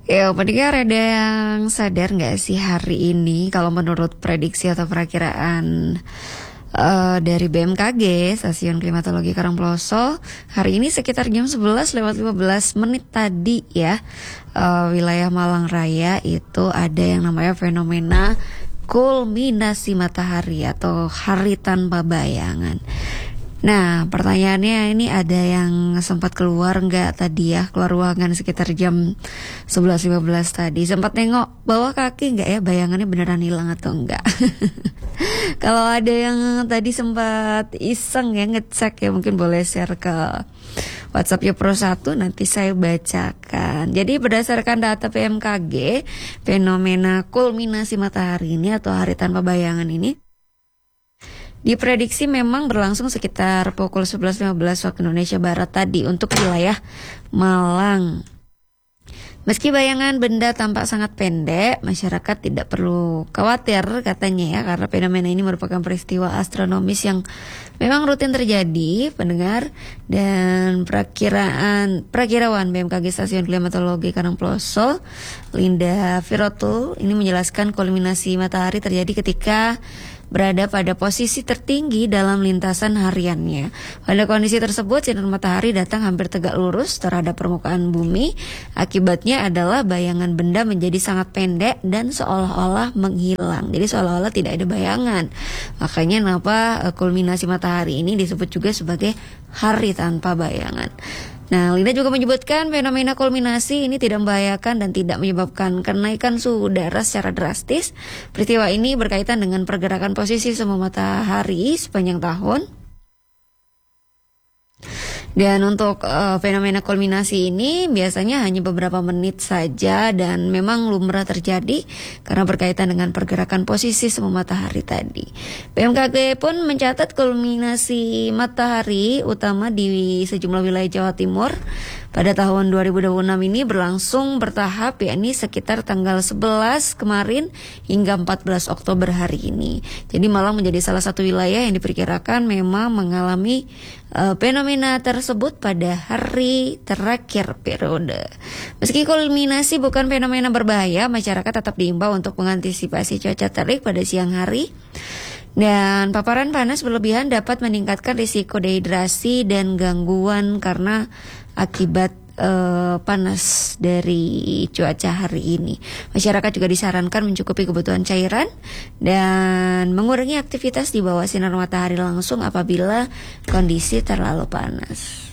Ya, pendengar ada yang sadar nggak sih hari ini kalau menurut prediksi atau perakiraan dari BMKG, Stasiun Klimatologi Karangploso, hari ini sekitar jam 11 lewat 15 menit tadi ya, wilayah Malang Raya itu ada yang namanya fenomena kulminasi matahari atau hari tanpa bayangan. Nah, pertanyaannya ini ada yang sempat keluar nggak tadi ya, keluar ruangan sekitar jam 11.15 tadi. Sempat nengok bawah kaki nggak ya, bayangannya beneran hilang atau enggak? Kalau ada yang tadi sempat iseng ya ngecek ya, mungkin boleh share ke WhatsApp-nya Pro 1, nanti saya bacakan. Jadi berdasarkan data BMKG, fenomena kulminasi matahari ini atau hari tanpa bayangan ini diprediksi memang berlangsung sekitar pukul 11.15 waktu Indonesia Barat tadi untuk wilayah Malang. Meski bayangan benda tampak sangat pendek, masyarakat tidak perlu khawatir katanya ya, karena fenomena ini merupakan peristiwa astronomis yang memang rutin terjadi, pendengar. Dan perakirawan BMKG Stasiun Klimatologi Karangploso, Linda Virotul, ini menjelaskan kulminasi matahari terjadi ketika berada pada posisi tertinggi dalam lintasan hariannya. Pada kondisi tersebut, sinar matahari datang hampir tegak lurus terhadap permukaan bumi. Akibatnya adalah bayangan benda menjadi sangat pendek dan seolah-olah menghilang. Jadi seolah-olah tidak ada bayangan. Makanya kenapa kulminasi matahari ini disebut juga sebagai hari tanpa bayangan. Nah, Linda juga menyebutkan fenomena kulminasi ini tidak membahayakan dan tidak menyebabkan kenaikan suhu udara secara drastis. Peristiwa ini berkaitan dengan pergerakan posisi semu matahari sepanjang tahun. Dan untuk fenomena kulminasi ini biasanya hanya beberapa menit saja dan memang lumrah terjadi karena berkaitan dengan pergerakan posisi semu matahari tadi. BMKG pun mencatat kulminasi matahari utama di sejumlah wilayah Jawa Timur pada tahun 2026 ini berlangsung bertahap, yakni sekitar tanggal 11 kemarin hingga 14 Oktober hari ini. Jadi Malang menjadi salah satu wilayah yang diperkirakan memang mengalami fenomena tersebut pada hari terakhir periode. Meski kulminasi bukan fenomena berbahaya, masyarakat tetap diimbau untuk mengantisipasi cuaca terik pada siang hari. Dan paparan panas berlebihan dapat meningkatkan risiko dehidrasi dan gangguan karena akibat panas dari cuaca hari ini. Masyarakat juga disarankan mencukupi kebutuhan cairan dan mengurangi aktivitas di bawah sinar matahari langsung apabila kondisi terlalu panas.